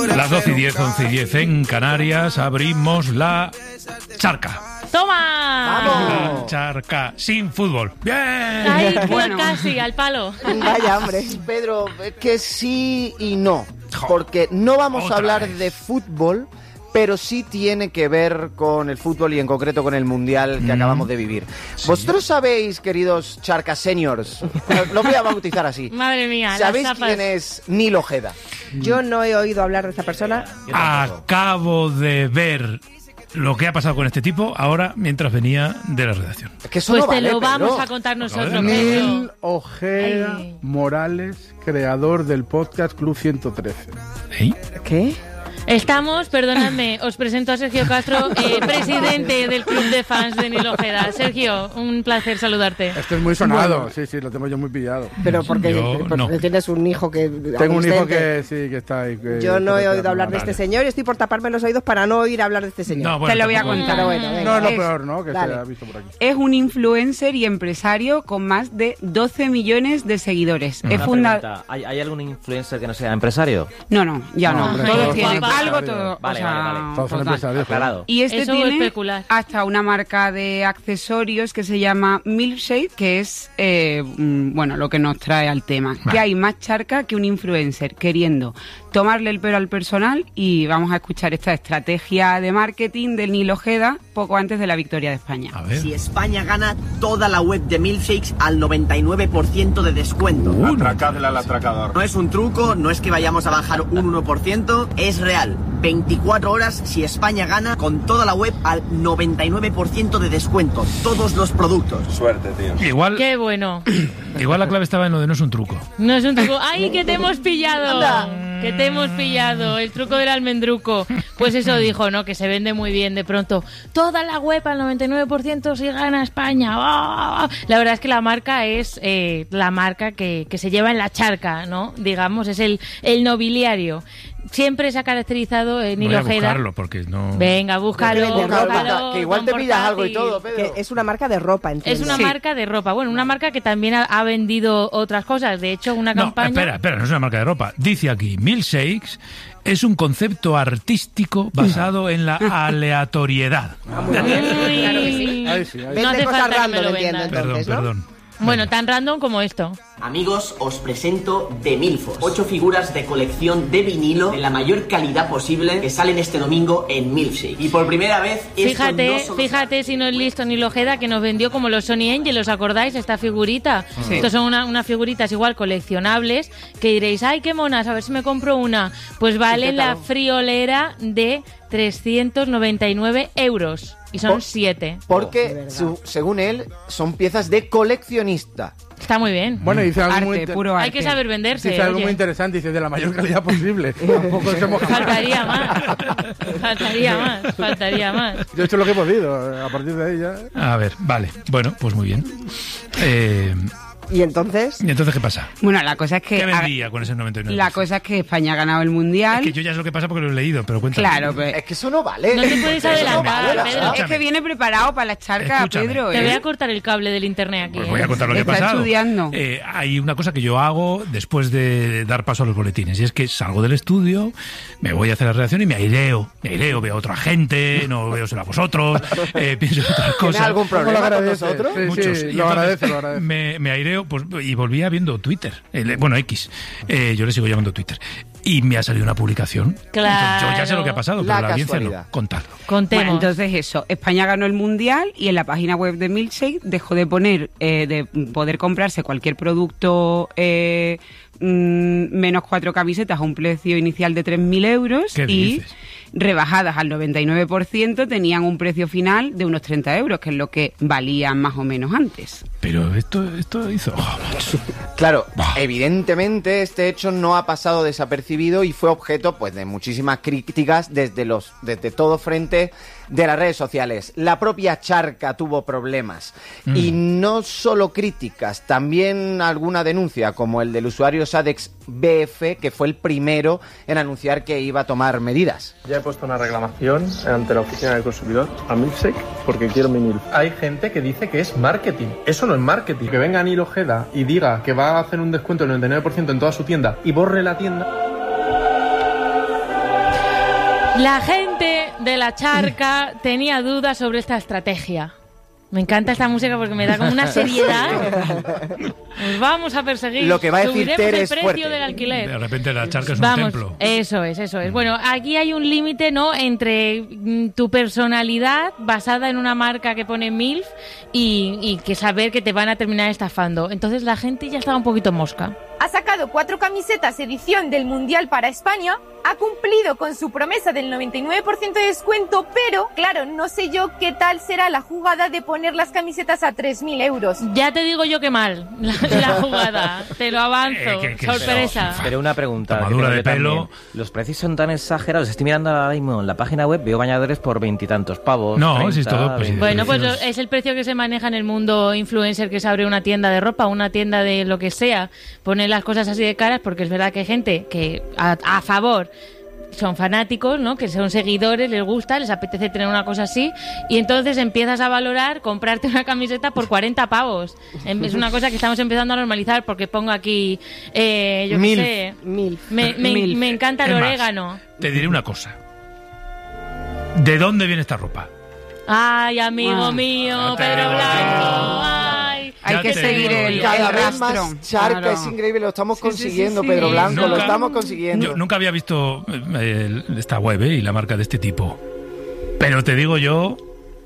Las 12:10, 11:10 en Canarias, abrimos la charca. ¡Toma! ¡Vamos! La charca sin fútbol. ¡Bien! Ay, bueno. Casi, al palo. Vaya, hombre. Pedro, que sí y no. Porque no vamos a hablar de fútbol, pero sí tiene que ver con el fútbol y en concreto con el Mundial que acabamos de vivir. Sí. Vosotros sabéis, queridos charca seniors, lo voy a bautizar así. Madre mía, ¿sabéis quién es Nil Ojeda? Yo no he oído hablar de esta persona. Acabo de ver lo que ha pasado con este tipo ahora mientras venía de la redacción. Es que eso pues no te vale, lo vamos Pedro. a contar nosotros. Nil Ojeda Morales, creador del podcast Club 113. ¿Eh? ¿Qué? Estamos, perdonadme, os presento a Sergio Castro, presidente del club de fans de Nil Ojeda. Sergio, un placer saludarte. Esto es muy sonado, sí, lo tengo yo muy pillado. Pero porque no. tienes un hijo que... Tengo un hijo que sí, que está ahí. Yo no he oído hablar de este señor y estoy por taparme los oídos para no oír hablar de este señor. No, bueno, te lo voy a tampoco. contar. Bueno, No es lo Es- peor, ¿no? Que dale. se ha visto por aquí. Es un influencer y empresario con más de 12 millones de seguidores. Es Pregunta, ¿hay algún influencer que no sea empresario? No, ya no. hombre, Todos todos tienen son algo, empresarios. todo. Vale, vale. Todos son total. empresarios. Aclarado. Y este Eso tiene especular. hasta una marca de accesorios que se llama Milkshake, que es bueno, lo que nos trae al tema. Que hay más charca que un influencer queriendo tomarle el pelo al personal, y vamos a escuchar esta estrategia de marketing del Nil Ojeda poco antes de la victoria de España. A ver. Si España gana, toda la web de Milkshakes al 99% de descuento. Atracadle al atracador. No es un truco, no es que vayamos a bajar un 1%, es real. 24 horas si España gana, con toda la web al 99% de descuento. Todos los productos. Suerte, tío. Igual, Qué bueno. igual la clave estaba en lo de no es un truco. No es un truco. ¡Ay, que te hemos pillado! Que te hemos pillado. El truco del almendruco. Pues eso dijo, ¿no? Que se vende muy bien de pronto. Toda la web al 99% si gana España. ¡Oh! La verdad es que la marca es la marca que se lleva en la charca, ¿no? Digamos, es el nobiliario. Siempre se ha caracterizado Nil Voy a Ojeda. buscarlo porque no... Venga, búscalo. Que igual con te pillas algo y portátil. todo, Pedro. Que es una marca de ropa, entiendo. Es una Sí. marca de ropa. Bueno, una marca que también ha vendido otras cosas. De hecho, una No, campaña... espera, no es una marca de ropa. Dice aquí, Milkshakes es un concepto artístico basado en la aleatoriedad. Claro que sí. Ahí sí, ahí Vende No hace cosas falta que me random, lo entiendo, vendas. entonces, ¿no? Perdón. Bueno, tan random como esto. Amigos, os presento The Milfos. 8 figuras de colección de vinilo de la mayor calidad posible que salen este domingo en Milkshake. Y por primera vez... esto no solo Fíjate si no es listo Nil Ojeda, que nos vendió como los Sony Angel, ¿os acordáis? Esta figurita. Sí. Estos son unas figuritas igual coleccionables, que diréis, ¡ay, qué monas! A ver si me compro una. Pues vale la friolera de 399 euros. Y son 7. Porque, según él, son piezas de coleccionista. Está muy bien. Bueno, dice algo muy Arte, puro arte. Hay que saber venderse. dice algo oye. muy interesante, dice de la mayor calidad posible. Tampoco se moja. Faltaría más. Faltaría más. Yo he hecho lo que he podido, a partir de ahí ya. A ver, vale. Bueno, pues muy bien. Y entonces... ¿Y entonces qué pasa? Bueno, la cosa es que... ¿Qué vendía con ese 99%? La cosa es que España ha ganado el Mundial. Es que yo ya sé lo que pasa porque lo he leído, pero cuéntame. Claro, pues... Es que eso no vale. No te puedes adelantar, vale, Pedro. Es que viene preparado para la charca, Escúchame. Pedro. Te voy a cortar el cable del internet aquí. Pues voy a contar lo que ha Está pasado. estudiando. Hay una cosa que yo hago después de dar paso a los boletines, y es que salgo del estudio, me voy a hacer la redacción y me aireo, veo a otra gente, no veo solo a vosotros, pienso en otras ¿Tienes cosas. algún ¿Cómo lo problema con agradece? nosotros? Sí, Muchos. sí, Y lo entonces, agradece. Me aireo, pues, y volvía viendo Twitter, bueno, X, yo le sigo llamando Twitter, y me ha salido una publicación. Claro. Entonces, yo ya sé lo que ha pasado, pero La la audiencia casualidad. no, contadlo. Contemos. Bueno, entonces eso, España ganó el Mundial y en la página web de Milkshake dejó de poner, de poder comprarse cualquier producto menos 4 camisetas a un precio inicial de 3.000 euros ¿Qué y dices? rebajadas al 99% tenían un precio final de unos 30 euros, que es lo que valían más o menos antes. Pero esto hizo... Oh, macho. Claro, Bah. evidentemente este hecho no ha pasado desapercibido y fue objeto pues de muchísimas críticas desde todo frente de las redes sociales. La propia charca tuvo problemas y no solo críticas, también alguna denuncia, como el del usuario Sadex BF, que fue el primero en anunciar que iba a tomar medidas. Ya he puesto una reclamación ante la oficina del consumidor a Milkshake porque quiero mi milk. Hay gente que dice que es marketing. Eso no es marketing. Que venga Nil Ojeda y diga que va a hacer un descuento del 99% en toda su tienda y borre la tienda. La gente de la charca tenía dudas sobre esta estrategia. Me encanta esta música porque me da como una seriedad. Nos vamos a perseguir. Lo que va a decir Subiremos Tere el es precio fuerte. del alquiler. De repente la charca es un templo. Eso es. Bueno, aquí hay un límite, ¿no?, entre tu personalidad basada en una marca que pone MILF y que saber que te van a terminar estafando. Entonces la gente ya estaba un poquito mosca. Ha sacado 4 camisetas edición del Mundial para España, ha cumplido con su promesa del 99% de descuento, pero, claro, no sé yo qué tal será la jugada de poner las camisetas a 3.000 euros. Ya te digo yo que mal, la jugada, te lo avanzo, sorpresa. Pero una pregunta. Tomadura que de tengo yo pelo. también. Los precios son tan exagerados. Estoy mirando ahora mismo en la página web, veo bañadores por 20 y tantos pavos. No, 30, si es todo, pues, 20. Bueno, pues es el precio que se maneja en el mundo influencer, que se abre una tienda de ropa, una tienda de lo que sea, pone las cosas así de caras, porque es verdad que hay gente que a favor son fanáticos, ¿no?, que son seguidores, les gusta, les apetece tener una cosa así, y entonces empiezas a valorar comprarte una camiseta por 40 pavos. Es una cosa que estamos empezando a normalizar, porque pongo aquí, yo qué sé, me encanta el Es más, orégano. Te diré una cosa. ¿De dónde viene esta ropa? Ay, amigo mío, Pedro Blanco, ay. Hay que seguir el Cada vez rastro. más charca, Claro. es increíble, lo estamos consiguiendo, sí. Pedro Blanco, lo Nunca- estamos consiguiendo. Yo nunca había visto esta web y la marca de este tipo. Pero te digo yo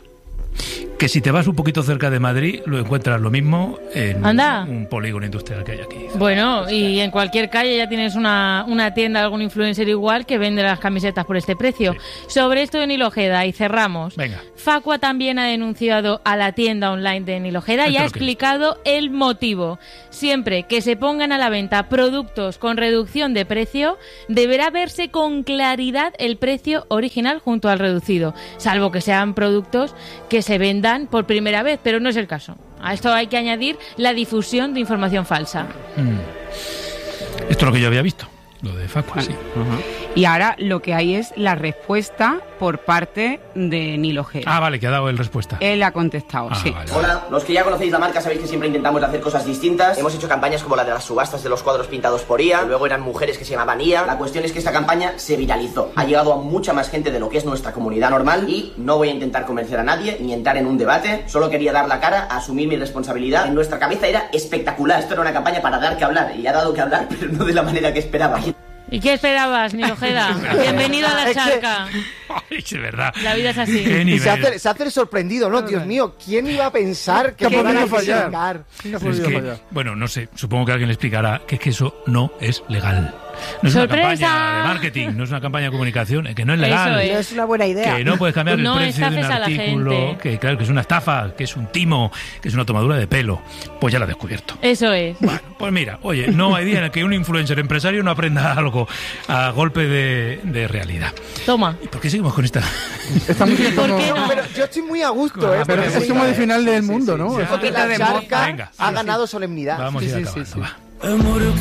que si te vas un poquito cerca de Madrid, lo encuentras lo mismo en Anda. un polígono industrial que hay aquí. Bueno, y en cualquier calle ya tienes una tienda, algún influencer igual, que vende las camisetas por este precio. Sobre esto de Nilojeda, y cerramos. Venga. Facua también ha denunciado a la tienda online de Nilojeda y ¿Esto ha lo que es? explicado el motivo. Siempre que se pongan a la venta productos con reducción de precio, deberá verse con claridad el precio original junto al reducido, salvo que sean productos que se vendan por primera vez, pero no es el caso. A esto hay que añadir la difusión de información falsa. Esto es lo que yo había visto, lo de Facua, sí. Y ahora lo que hay es la respuesta por parte de Nilojeda. Ah, vale, que ha dado el respuesta. Él ha contestado, sí. Vale. Hola, los que ya conocéis la marca sabéis que siempre intentamos hacer cosas distintas. Hemos hecho campañas como la de las subastas de los cuadros pintados por IA, luego eran mujeres que se llamaban IA. La cuestión es que esta campaña se viralizó. Ha llegado a mucha más gente de lo que es nuestra comunidad normal y no voy a intentar convencer a nadie ni entrar en un debate. Solo quería dar la cara, asumir mi responsabilidad. En nuestra cabeza era espectacular. Esto era una campaña para dar que hablar y ha dado que hablar, pero no de la manera que esperaba. ¿Y qué esperabas, Nilojeda? Bienvenido a la charca. Ay, es verdad. La vida es así. Qué Y nivel. se hace el sorprendido, ¿no? Dios mío, ¿quién iba a pensar que Que ha iban a podido fallar. criticar? No ha Es podido que, fallar. bueno, no sé, supongo que alguien le explicará que es que eso no es legal. No es ¡Sorpresa! una campaña de marketing, no es una campaña de comunicación, es que no es legal. Eso es. No es una buena idea. Que no puedes cambiar No el precio de un estafes a la artículo, gente. que claro, que es una estafa, que es un timo, que es una tomadura de pelo. Pues ya lo he descubierto. Eso es. Bueno, pues mira, oye, no hay día en el que un influencer empresario no aprenda algo a golpe de realidad. Toma. ¿Y por qué seguimos con esta? Esta música ¿Por como... qué no? Pero yo estoy muy a gusto, ¿eh? Pero porque es como de final del mundo, ¿no? porque poquito la de charca Venga, ha ganado solemnidad. Vamos a ir Sí, sí, acabando, sí, sí. va.